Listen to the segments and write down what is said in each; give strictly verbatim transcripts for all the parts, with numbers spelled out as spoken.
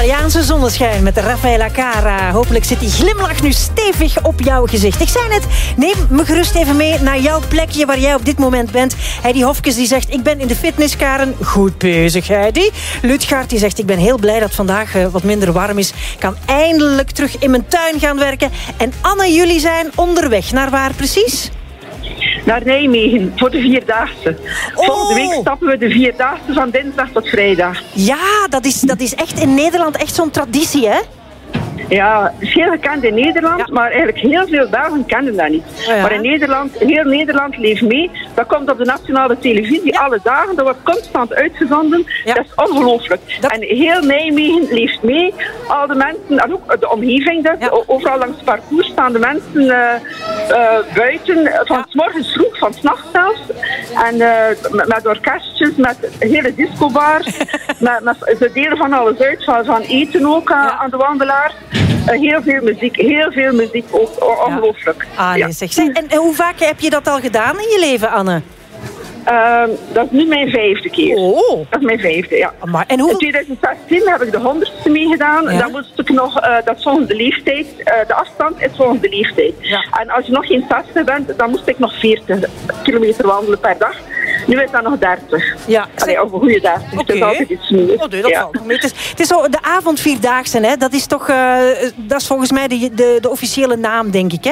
Italiaanse zonneschijn met Raffaella Cara. Hopelijk zit die glimlach nu stevig op jouw gezicht. Ik zei net, neem me gerust even mee naar jouw plekje waar jij op dit moment bent. Heidi Hofkes die zegt, ik ben in de fitness, Karen. Goed bezig, Heidi. Lutgaard die zegt, ik ben heel blij dat vandaag uh, wat minder warm is. Ik kan eindelijk terug in mijn tuin gaan werken. En Anne, jullie zijn onderweg. Naar waar precies? Naar Nijmegen, voor de Vierdaagse. Oh. Volgende week stappen we de Vierdaagse van dinsdag tot vrijdag. Ja, dat is, dat is echt in Nederland echt zo'n traditie, hè? Ja, het is heel gekend in Nederland, ja. Maar eigenlijk heel veel Belgen kennen dat niet. Oh ja. Maar in Nederland, heel Nederland leeft mee. Dat komt op de nationale televisie, ja. Alle dagen. Dat wordt constant uitgezonden. Ja. Dat is ongelooflijk. Dat... En heel Nijmegen leeft mee. Al de mensen, en ook de omgeving dus. Ja. Overal langs het parcours staan de mensen uh, uh, buiten. Van ja. 's morgens vroeg, van 's nachts zelfs. En uh, met, met orkestjes, met hele discobars. met, met, ze delen van alles uit, van, van eten ook uh, ja. aan de wandelaar. Uh, heel veel muziek, heel veel muziek ook, ongelooflijk. Ja. Ah, nee, zeg. Zeg, en, en hoe vaak heb je dat al gedaan in je leven, Anne? Uh, dat is nu mijn vijfde keer. Oh. Dat is mijn vijfde, ja. Maar, en hoe... In twintig zestien heb ik de honderdste meegedaan. Ja. Dan moest ik nog, uh, dat is volgende leeftijd. Uh, de afstand is volgende leeftijd. Ja. En als je nog geen zesde bent, dan moest ik nog veertig kilometer wandelen per dag. Nu is dat nog dertig. Ja. Allee, of een goede dertig. Okay. Het is altijd iets meer. Oh, nee, dat ja. valt nog mee. Het is, het is zo de avondvierdaagse, hè? Dat is toch, uh, dat is volgens mij de, de, de officiële naam, denk ik, hè?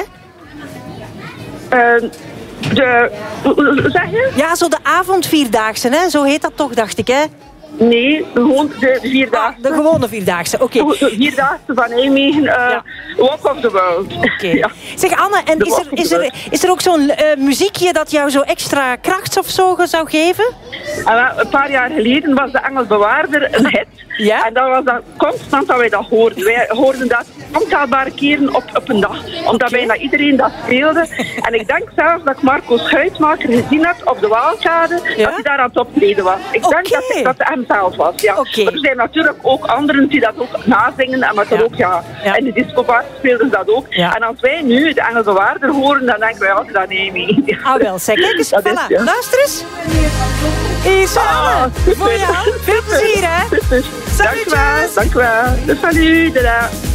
Uh, de, hoe zeg je? Ja, zo de avondvierdaagse, hè? Zo heet dat toch, dacht ik, hè? Nee, gewoon de, de vierdaagse. Ah, de gewone vierdaagse, oké. Okay. De vierdaagse van Nijmegen, uh, ja. Walk of the World. Oké. Okay. Ja. Zeg Anne, en is er, is, er, is er ook zo'n uh, muziekje dat jou zo extra kracht of zo zou geven? Uh, een paar jaar geleden was de Engelbewaarder een hit. Ja? En dat was dan constant dat wij dat hoorden. Wij hoorden dat ontelbare keren op, op een dag. Omdat okay. bijna iedereen dat speelde. En ik denk zelfs dat ik Marco Schuitmaker gezien heb op de Waalkade. Ja? Dat hij daar aan het optreden was. Ik okay. denk dat, dat hij hem zelf was. Ja. Okay. Maar er zijn natuurlijk ook anderen die dat ook nazingen. En met ja. dat ook, ja, ja. in de discobar speelden ze dat ook. Ja. En als wij nu de Engelbewaarder horen, dan denken wij altijd aan Amy. Ja. Ah wel, zeg, kijk eens, voilà. Is, ja. Luister eens. Is ah, voor jou. Veel plezier, hè? Dank u wel, dank u wel. Salut, dada.